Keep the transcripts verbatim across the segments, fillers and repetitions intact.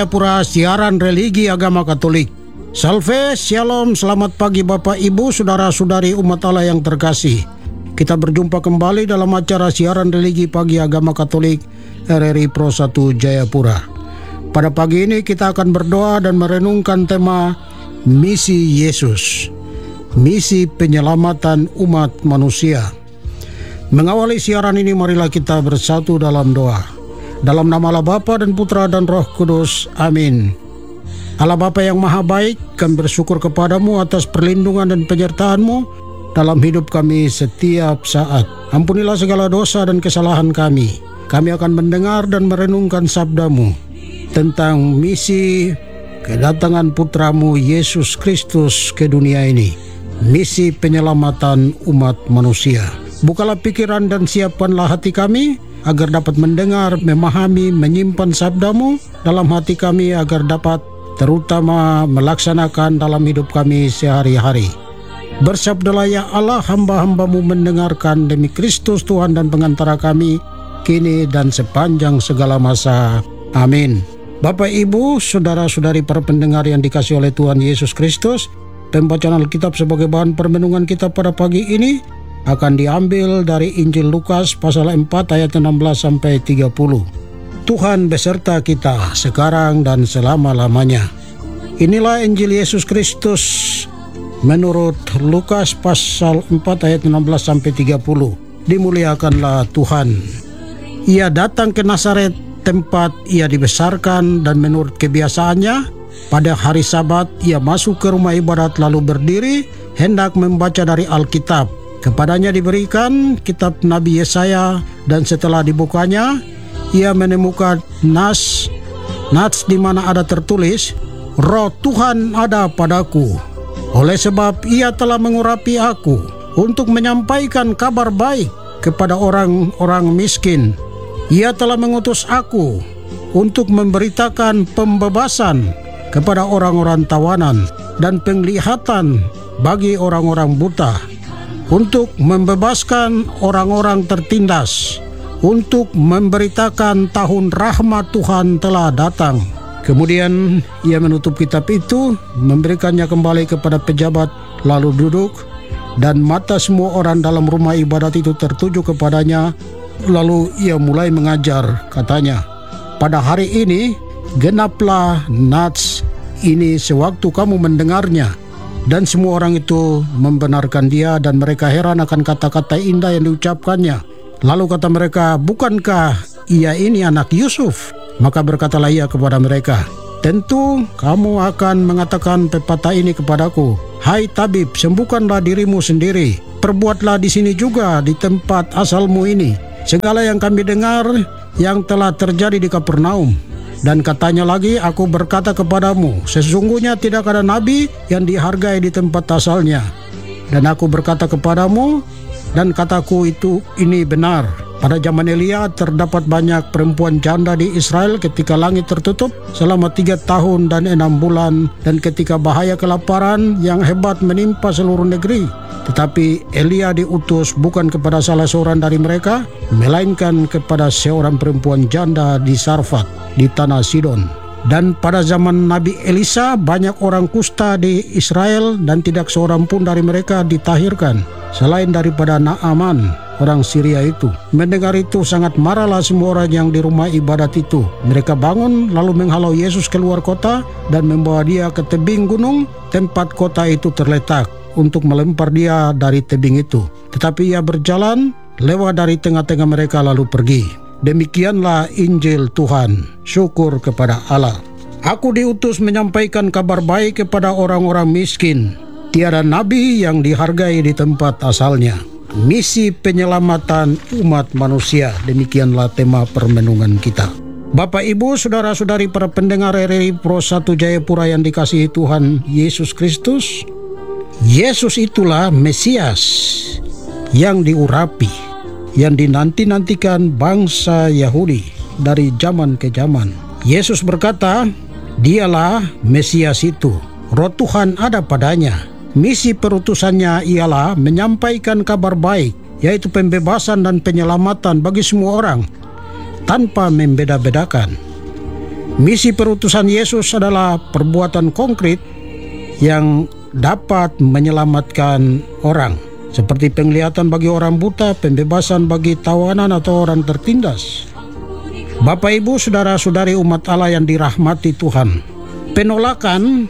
Pura siaran religi agama Katolik. Salve, shalom, selamat pagi Bapak Ibu, saudara-saudari umat Allah yang terkasih. Kita berjumpa kembali dalam acara siaran religi pagi agama Katolik R R I Pro satu Jayapura. Pada pagi ini kita akan berdoa dan merenungkan tema misi Yesus, misi penyelamatan umat manusia. Mengawali siaran ini, marilah kita bersatu dalam doa. Dalam nama Allah Bapa dan Putra dan Roh Kudus. Amin. Allah Bapa yang Maha Baik, kami bersyukur kepadamu atas perlindungan dan penyertaan-Mu dalam hidup kami setiap saat. Ampunilah segala dosa dan kesalahan kami. Kami akan mendengar dan merenungkan sabda-Mu tentang misi kedatangan Putra-Mu Yesus Kristus ke dunia ini. Misi penyelamatan umat manusia. Bukalah pikiran dan siapkanlah hati kami agar dapat mendengar, memahami, menyimpan sabda-Mu dalam hati kami agar dapat terutama melaksanakan dalam hidup kami sehari-hari. Bersabdalah ya Allah, hamba-hamba-Mu mendengarkan demi Kristus Tuhan dan pengantara kami, kini dan sepanjang segala masa. Amin. Bapak, Ibu, saudara-saudari para pendengar yang dikasihi oleh Tuhan Yesus Kristus, pembacaan Alkitab sebagai bahan permenungan kita pada pagi ini akan diambil dari Injil Lukas pasal empat ayat enam belas sampai tiga puluh. Tuhan beserta kita sekarang dan selama-lamanya. Inilah Injil Yesus Kristus menurut Lukas pasal empat ayat enam belas sampai tiga puluh. Dimuliakanlah Tuhan. Ia datang ke Nazaret, tempat ia dibesarkan, dan menurut kebiasaannya pada hari Sabat ia masuk ke rumah ibadat lalu berdiri hendak membaca dari Alkitab. Kepadanya diberikan kitab Nabi Yesaya, dan setelah dibukanya, ia menemukan nas, nas di mana ada tertulis, Roh Tuhan ada padaku, oleh sebab ia telah mengurapi aku untuk menyampaikan kabar baik kepada orang-orang miskin. Ia telah mengutus aku untuk memberitakan pembebasan kepada orang-orang tawanan dan penglihatan bagi orang-orang buta, untuk membebaskan orang-orang tertindas, untuk memberitakan tahun rahmat Tuhan telah datang. Kemudian ia menutup kitab itu, memberikannya kembali kepada pejabat, lalu duduk, dan mata semua orang dalam rumah ibadat itu tertuju kepadanya. Lalu ia mulai mengajar, katanya, pada hari ini genaplah nats ini sewaktu kamu mendengarnya. Dan semua orang itu membenarkan dia, dan mereka heran akan kata-kata indah yang diucapkannya. Lalu kata mereka, bukankah ia ini anak Yusuf? Maka berkatalah ia kepada mereka, tentu kamu akan mengatakan pepatah ini kepadaku, hai tabib, sembuhkanlah dirimu sendiri. Perbuatlah di sini juga, di tempat asalmu ini, segala yang kami dengar yang telah terjadi di Kapernaum. Dan katanya lagi, aku berkata kepadamu, sesungguhnya tidak ada nabi yang dihargai di tempat asalnya. Dan aku berkata kepadamu, dan kataku itu ini benar. Pada zaman Elia terdapat banyak perempuan janda di Israel ketika langit tertutup selama tiga tahun dan enam bulan, dan ketika bahaya kelaparan yang hebat menimpa seluruh negeri. Tetapi Elia diutus bukan kepada salah seorang dari mereka, melainkan kepada seorang perempuan janda di Sarfat, di tanah Sidon. Dan pada zaman Nabi Elisa banyak orang kusta di Israel, dan tidak seorang pun dari mereka ditahirkan, selain daripada Naaman, orang Syria itu. Mendengar itu sangat marahlah semua orang yang di rumah ibadat itu. Mereka bangun lalu menghalau Yesus keluar kota dan membawa dia ke tebing gunung tempat kota itu terletak, untuk melempar dia dari tebing itu. Tetapi ia berjalan lewat dari tengah-tengah mereka lalu pergi. Demikianlah Injil Tuhan. Syukur kepada Allah. Aku diutus menyampaikan kabar baik kepada orang-orang miskin. Tiada nabi yang dihargai di tempat asalnya. Misi penyelamatan umat manusia. Demikianlah tema permenungan kita. Bapak, Ibu, saudara-saudari para pendengar R R I Pro satu Jayapura yang dikasihi Tuhan Yesus Kristus, Yesus itulah Mesias yang diurapi, yang dinanti-nantikan bangsa Yahudi dari zaman ke zaman. Yesus berkata, dialah Mesias itu, Roh Tuhan ada padanya. Misi perutusannya ialah menyampaikan kabar baik, yaitu pembebasan dan penyelamatan bagi semua orang, tanpa membeda-bedakan. Misi perutusan Yesus adalah perbuatan konkret yang dapat menyelamatkan orang, seperti penglihatan bagi orang buta, pembebasan bagi tawanan atau orang tertindas. Bapak, Ibu, saudara-saudari umat Allah yang dirahmati Tuhan, penolakan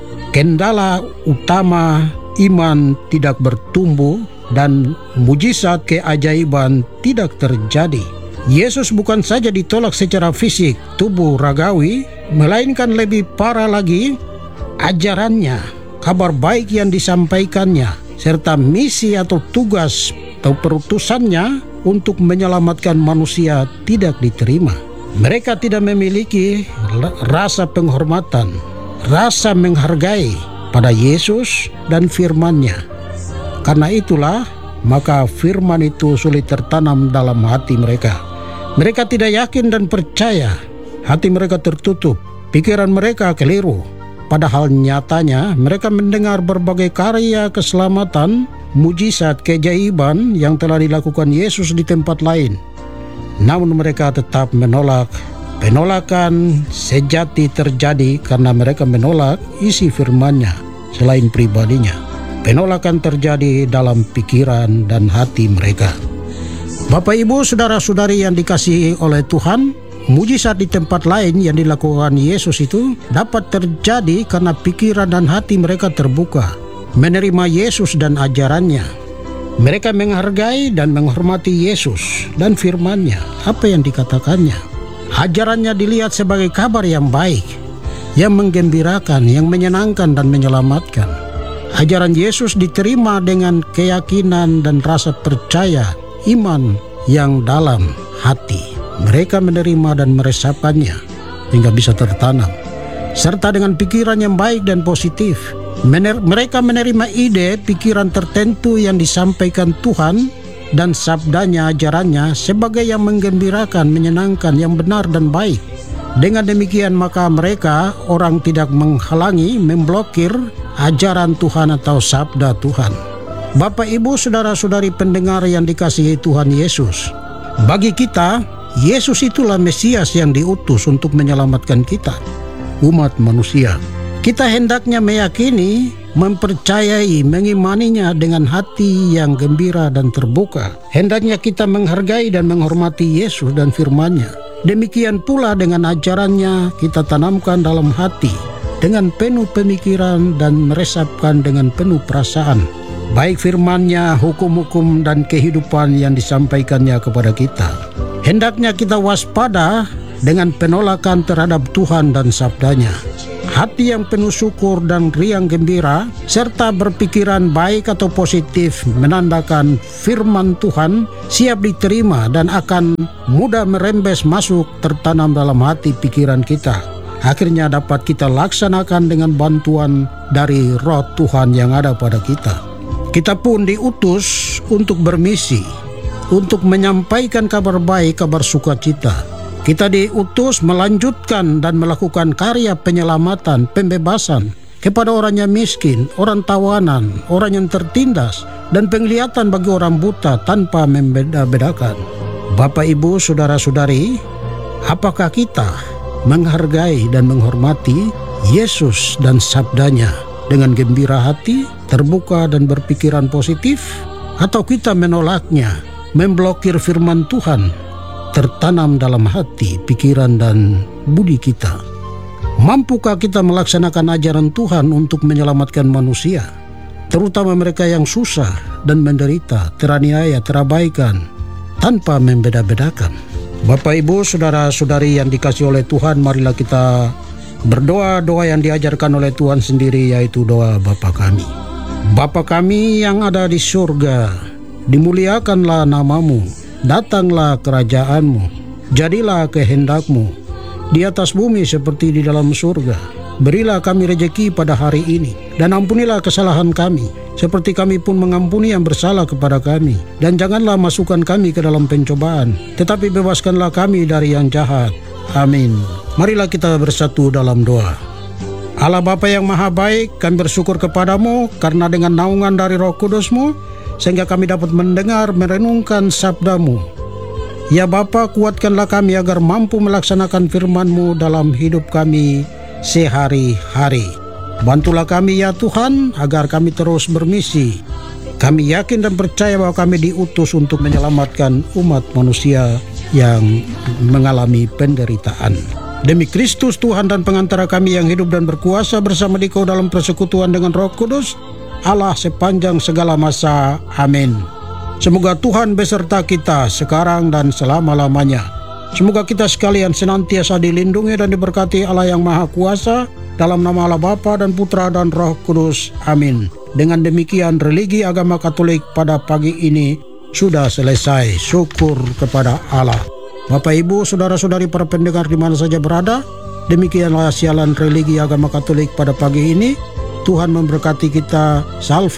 kendala utama iman tidak bertumbuh dan mujizat keajaiban tidak terjadi. Yesus bukan saja ditolak secara fisik, tubuh ragawi, melainkan lebih parah lagi, ajarannya, kabar baik yang disampaikannya, serta misi atau tugas atau perutusannya untuk menyelamatkan manusia tidak diterima. Mereka tidak memiliki rasa penghormatan, rasa menghargai pada Yesus dan firman-Nya. Karena itulah, maka firman itu sulit tertanam dalam hati mereka. Mereka tidak yakin dan percaya, hati mereka tertutup, pikiran mereka keliru. Padahal nyatanya mereka mendengar berbagai karya keselamatan, mujizat, keajaiban yang telah dilakukan Yesus di tempat lain. Namun mereka tetap menolak. Penolakan sejati terjadi karena mereka menolak isi firman-Nya selain pribadinya. Penolakan terjadi dalam pikiran dan hati mereka. Bapak, Ibu, saudara-saudari yang dikasihi oleh Tuhan, mujizat di tempat lain yang dilakukan Yesus itu dapat terjadi karena pikiran dan hati mereka terbuka, menerima Yesus dan ajarannya. Mereka menghargai dan menghormati Yesus dan firman-Nya, apa yang dikatakannya. Ajarannya dilihat sebagai kabar yang baik, yang menggembirakan, yang menyenangkan dan menyelamatkan. Ajaran Yesus diterima dengan keyakinan dan rasa percaya, iman yang dalam hati. Mereka menerima dan meresapannya hingga bisa tertanam, serta dengan pikiran yang baik dan positif. Mener- mereka menerima ide, pikiran tertentu yang disampaikan Tuhan dan sabdanya, ajarannya sebagai yang menggembirakan, menyenangkan, yang benar dan baik. Dengan demikian maka mereka, orang tidak menghalangi, memblokir ajaran Tuhan atau sabda Tuhan. Bapak, Ibu, saudara-saudari pendengar yang dikasihi Tuhan Yesus, bagi kita, Yesus itulah Mesias yang diutus untuk menyelamatkan kita, umat manusia. Kita hendaknya meyakini, mempercayai, mengimaninya dengan hati yang gembira dan terbuka. Hendaknya kita menghargai dan menghormati Yesus dan firman-Nya. Demikian pula dengan ajarannya kita tanamkan dalam hati dengan penuh pemikiran dan meresapkan dengan penuh perasaan. Baik firman-Nya, hukum-hukum dan kehidupan yang disampaikannya kepada kita. Hendaknya kita waspada dengan penolakan terhadap Tuhan dan sabdanya. Hati yang penuh syukur dan riang gembira, serta berpikiran baik atau positif menandakan firman Tuhan siap diterima dan akan mudah merembes masuk tertanam dalam hati pikiran kita. Akhirnya dapat kita laksanakan dengan bantuan dari Roh Tuhan yang ada pada kita. Kita pun diutus untuk bermisi, untuk menyampaikan kabar baik, kabar sukacita. Kita diutus melanjutkan dan melakukan karya penyelamatan, pembebasan kepada orang yang miskin, orang tawanan, orang yang tertindas, dan penglihatan bagi orang buta tanpa membeda-bedakan. Bapak, Ibu, saudara-saudari, apakah kita menghargai dan menghormati Yesus dan sabdanya dengan gembira hati, terbuka dan berpikiran positif? Atau kita menolaknya, memblokir firman Tuhan tertanam dalam hati, pikiran, dan budi kita? Mampukah kita melaksanakan ajaran Tuhan untuk menyelamatkan manusia, terutama mereka yang susah dan menderita, teraniaya, terabaikan, tanpa membeda-bedakan? Bapak, Ibu, saudara-saudari yang dikasihi oleh Tuhan, marilah kita berdoa doa yang diajarkan oleh Tuhan sendiri, yaitu doa Bapa kami. Bapa kami yang ada di surga, dimuliakanlah namamu. Datanglah kerajaan-Mu, jadilah kehendak-Mu di atas bumi seperti di dalam surga. Berilah kami rejeki pada hari ini, dan ampunilah kesalahan kami, seperti kami pun mengampuni yang bersalah kepada kami. Dan janganlah masukkan kami ke dalam pencobaan, tetapi bebaskanlah kami dari yang jahat. Amin. Marilah kita bersatu dalam doa. Allah Bapa yang maha baik, kami bersyukur kepadamu karena dengan naungan dari Roh Kudus-Mu, sehingga kami dapat mendengar, merenungkan sabda-Mu. Ya Bapa, kuatkanlah kami agar mampu melaksanakan firman-Mu dalam hidup kami sehari-hari. Bantulah kami ya Tuhan, agar kami terus bermisi. Kami yakin dan percaya bahwa kami diutus untuk menyelamatkan umat manusia yang mengalami penderitaan. Demi Kristus Tuhan dan pengantara kami yang hidup dan berkuasa bersama Dikau dalam persekutuan dengan Roh Kudus, Allah sepanjang segala masa. Amin. Semoga Tuhan beserta kita sekarang dan selama-lamanya. Semoga kita sekalian senantiasa dilindungi dan diberkati Allah yang Maha Kuasa, dalam nama Allah Bapa dan Putra dan Roh Kudus. Amin. Dengan demikian religi agama Katolik pada pagi ini sudah selesai. Syukur kepada Allah. Bapak Ibu, saudara-saudari para pendengar di mana saja berada, demikianlah siaran religi agama Katolik pada pagi ini. Tuhan memberkati kita. Salve.